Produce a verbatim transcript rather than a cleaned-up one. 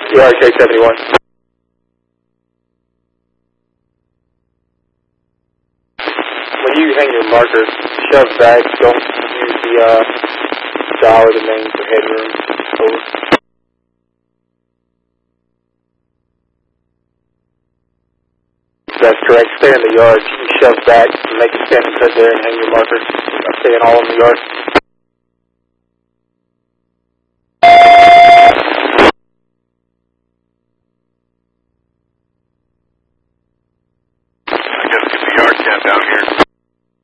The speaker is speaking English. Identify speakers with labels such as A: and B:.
A: Yard K seventy-one. When you hang your marker, shove back, don't use the uh, dial or the main for headroom. Over. That's correct. Stay in the yard. You can shove back, make a stand and sit there and hang your marker. Staying all in the yard.